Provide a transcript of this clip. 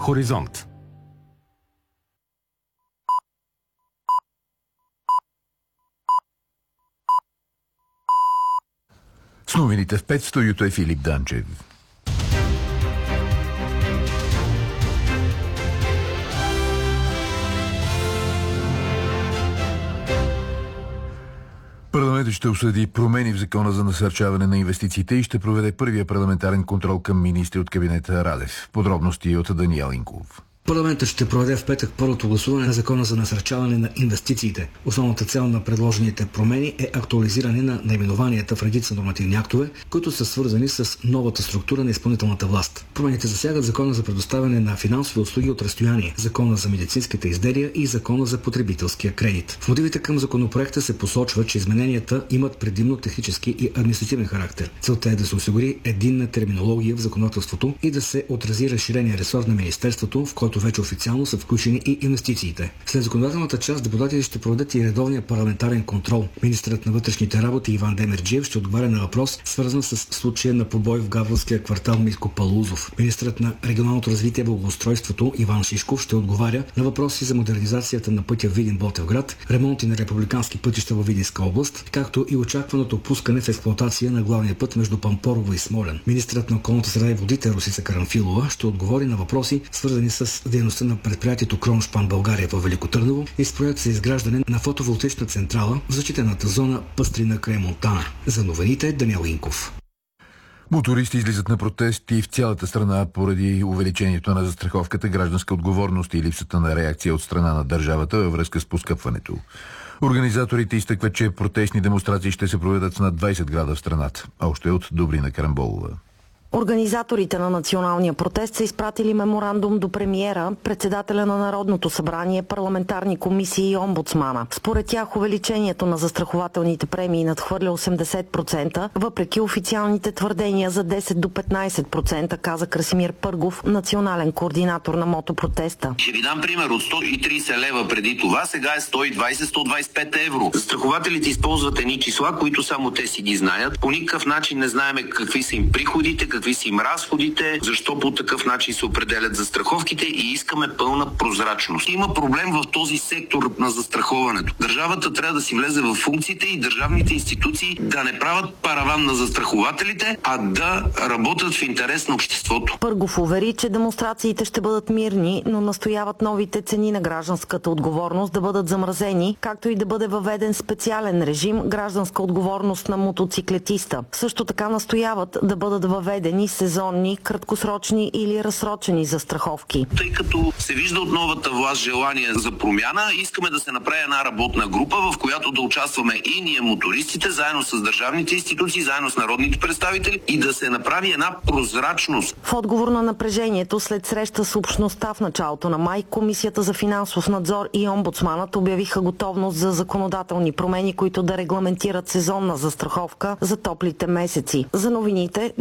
Хоризонт. С новините в 5 студиото е Филип Данчев. Парламентът ще обсъди промени в закона за насърчаване на инвестициите и ще проведе първия парламентарен контрол към министри от кабинета Радев. Подробности от Даниел Инков. Парламентът ще проведе в петък първото гласуване на закона за насърчаване на инвестициите. Основната цел на предложените промени е актуализиране на наименованията в редица нормативни актове, които са свързани с новата структура на изпълнителната власт. Промените засягат закона за предоставяне на финансови услуги от разстояние, закона за медицинските изделия и закона за потребителския кредит. В мотивите към законопроекта се посочва, че измененията имат предимно технически и административен характер. Целта е да се осигури единна терминология в законодателството и да се отрази разширения ресор на министерството, в който вече официално са включени и инвестициите. След законодателната част депутатите ще проведат и редовния парламентарен контрол. Министърът на вътрешните работи Иван Демерджиев ще отговаря на въпрос, свързан с случая на побой в гавълския квартал Митко Палузов. Министърът на регионалното развитие и благоустройството Иван Шишков ще отговаря на въпроси за модернизацията на пътя Видин-Ботевград, ремонти на републикански пътища във Видинска област, както и очакваното пускане в експлоатация на главния път между Пампорово и Смолян. Министърът на околната среда и водите Росица Карамфилова ще отговори на въпроси, свързани с дейността на предприятието Кроншпан България във Велико Търново и с проект за изграждане на фотоволтаична централа в защитената зона Пъстрина край Монтана. За новините Даниел Инков. Мотористи излизат на протести в цялата страна поради увеличението на застраховката, гражданска отговорност и липсата на реакция от страна на държавата във връзка с поскъпването. Организаторите изтъкват, че протестни демонстрации ще се проведат в над 20 града в страната. Още от Добрина Карамболова. Организаторите на националния протест са изпратили меморандум до премиера, председателя на Народното събрание, парламентарни комисии и омбудсмана. Според тях увеличението на застрахователните премии надхвърля 80%, въпреки официалните твърдения за 10 до 15%, каза Красимир Пъргов, национален координатор на мотопротеста. Ще ви дам пример. От 130 лева преди това, сега е 120-125 евро. Застрахователите използват едни числа, които само те си ги знаят. По никакъв начин не знаем какви са им приходите, какви са им разходите, защо по такъв начин се определят застраховките и искаме пълна прозрачност. Има проблем в този сектор на застраховането. Държавата трябва да си влезе в функциите и държавните институции да не правят параван на застрахователите, а да работят в интерес на обществото. Пъргов увери, че демонстрациите ще бъдат мирни, но настояват новите цени на гражданската отговорност да бъдат замразени, както и да бъде въведен специален режим гражданска отговорност на мотоциклетиста. Също така настояват да бъдат въведени сезонни, краткосрочни или разсрочени застраховки. Тъй като се вижда от новата власт желание за промяна, искаме да се направи една работна група, в която да участваме и ние мотористите, заедно с държавните институции, заедно с народните представители и да се направи една прозрачност. В отговор на напрежението след среща с общността в началото на май, Комисията за финансов надзор и омбудсманът обявиха готовност за законодателни промени, които да регламентират сезонна застраховка за топлите месеци. За новините